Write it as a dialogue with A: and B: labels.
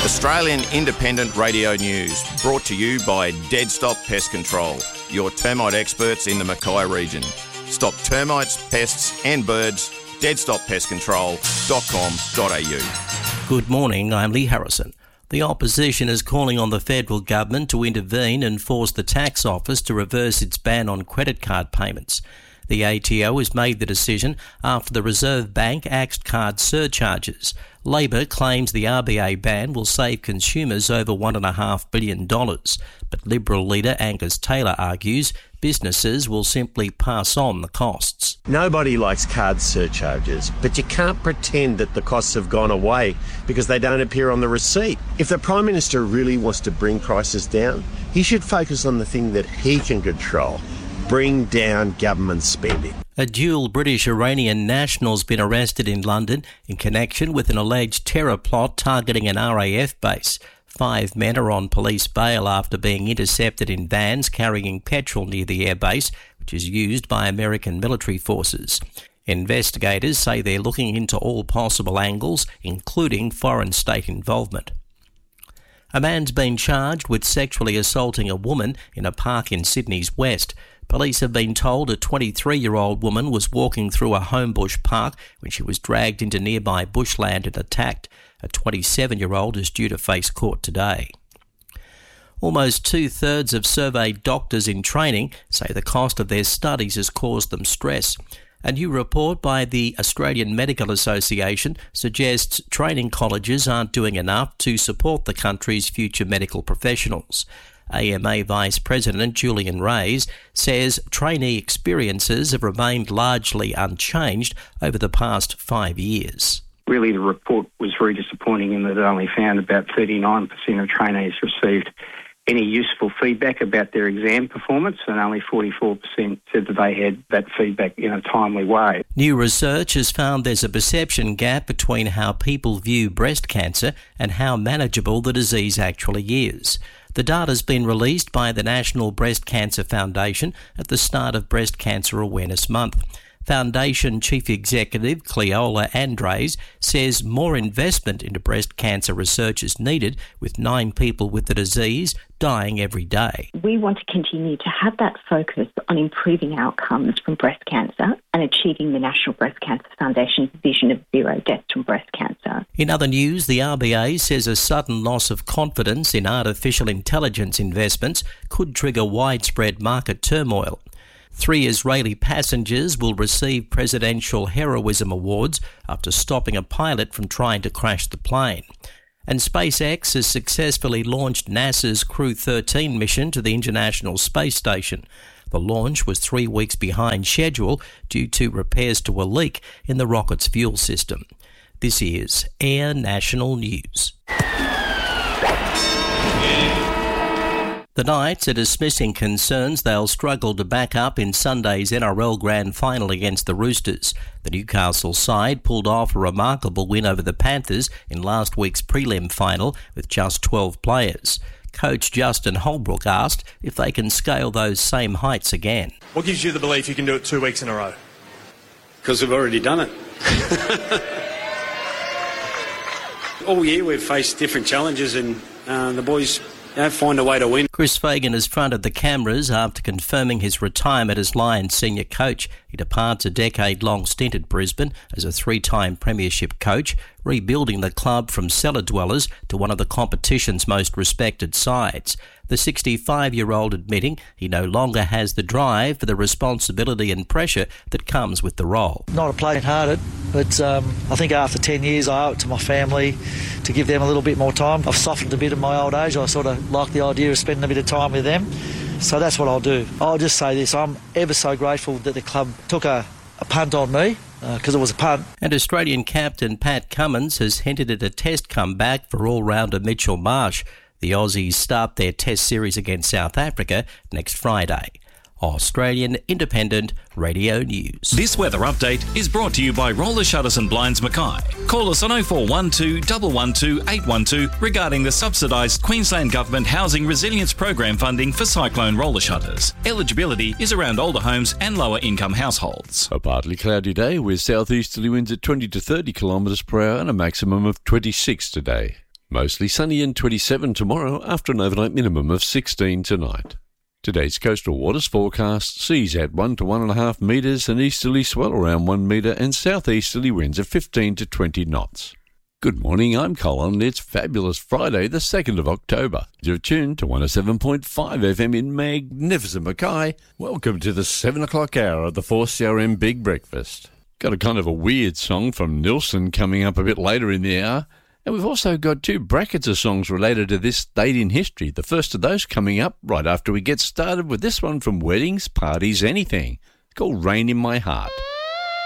A: Australian Independent Radio News, brought to you by Dead Stop Pest Control, your termite experts in the Mackay region. Stop termites, pests and birds. deadstoppestcontrol.com.au.
B: Good morning, I'm Lee Harrison. The opposition is calling on the federal government to intervene and force the tax office to reverse its ban on credit card payments. The ATO has made the decision after the Reserve Bank axed card surcharges. Labor claims the RBA ban will save consumers over $1.5 billion, but Liberal leader Angus Taylor argues businesses will simply pass on the costs.
C: Nobody likes card surcharges, but you can't pretend that the costs have gone away because they don't appear on the receipt. If the Prime Minister really wants to bring prices down, he should focus on the thing that he can control. Bring down government spending.
B: A dual British-Iranian national has been arrested in London in connection with an alleged terror plot targeting an RAF base. 5 men are on police bail after being intercepted in vans carrying petrol near the airbase, which is used by American military forces. Investigators say they're looking into all possible angles, including foreign state involvement. A man's been charged with sexually assaulting a woman in a park in Sydney's west. Police have been told a 23-year-old woman was walking through a Homebush park when she was dragged into nearby bushland and attacked. A 27-year-old is due to face court today. Almost 2/3 of surveyed doctors in training say the cost of their studies has caused them stress. A new report by the Australian Medical Association suggests training colleges aren't doing enough to support the country's future medical professionals. AMA Vice President Julian Reyes says trainee experiences have remained largely unchanged over the past 5 years.
D: Really, the report was very disappointing in that it only found about 39% of trainees received any useful feedback about their exam performance, and only 44% said that they had that feedback in a timely way.
B: New research has found there's a perception gap between how people view breast cancer and how manageable the disease actually is. The data has been released by the National Breast Cancer Foundation at the start of Breast Cancer Awareness Month. Foundation Chief Executive Cleola Andres says more investment into breast cancer research is needed, with 9 people with the disease dying every day.
E: We want to continue to have that focus on improving outcomes from breast cancer and achieving the National Breast Cancer Foundation's vision of 0 deaths from breast cancer.
B: In other news, the RBA says a sudden loss of confidence in artificial intelligence investments could trigger widespread market turmoil. 3 Israeli passengers will receive presidential heroism awards after stopping a pilot from trying to crash the plane. And SpaceX has successfully launched NASA's Crew 13 mission to the International Space Station. The launch was 3 weeks behind schedule due to repairs to a leak in the rocket's fuel system. This is Air National News. The Knights are dismissing concerns they'll struggle to back up in Sunday's NRL Grand Final against the Roosters. The Newcastle side pulled off a remarkable win over the Panthers in last week's prelim final with just 12 players. Coach Justin Holbrook asked if they can scale those same heights again.
F: What gives you the belief you can do it 2 weeks in a row?
G: Because we've already done it. All year we've faced different challenges and the boys find a way to win.
B: Chris Fagan has fronted the cameras after confirming his retirement as Lions senior coach. He departs a decade-long stint at Brisbane as a 3-time premiership coach, rebuilding the club from cellar dwellers to one of the competition's most respected sides. The 65-year-old admitting he no longer has the drive for the responsibility and pressure that comes with the role.
H: Not a plain-hearted, but I think after 10 years I owe it to my family to give them a little bit more time. I've softened a bit in my old age. I sort of like the idea of spending a bit of time with them. So that's what I'll do. I'll just say this, I'm ever so grateful that the club took a punt on me, because it was a punt.
B: And Australian captain Pat Cummins has hinted at a test comeback for all-rounder Mitchell Marsh. The Aussies start their test series against South Africa next Friday. Australian Independent Radio News.
I: This weather update is brought to you by Roller Shutters and Blinds Mackay. Call us on 0412 112 812 regarding the subsidised Queensland Government Housing Resilience Program funding for cyclone roller shutters. Eligibility is around older homes and lower income households.
J: A partly cloudy day with southeasterly winds at 20 to 30 kilometres per hour and a maximum of 26 today. Mostly sunny and 27 tomorrow after an overnight minimum of 16 tonight. Today's coastal waters forecast seas at 1 to 1.5 metres and easterly swell around 1 metre and southeasterly winds of 15 to 20 knots. Good morning, I'm Colin. It's Fabulous Friday, the 2nd of October. You're tuned to 107.5 FM in magnificent Mackay. Welcome to the 7 o'clock hour of the 4CRM Big Breakfast. Got a kind of a weird song from Nilsson coming up a bit later in the hour. And we've also got 2 brackets of songs related to this date in history. The first of those coming up right after we get started with this one from Weddings, Parties, Anything. It's called Rain in My Heart.